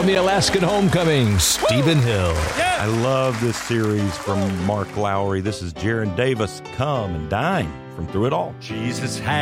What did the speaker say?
the Alaskan Homecoming, Stephen Hill. I love this series from Mark Lowry. This is Jaron Davis, Come and Dine from Through It All. Jesus had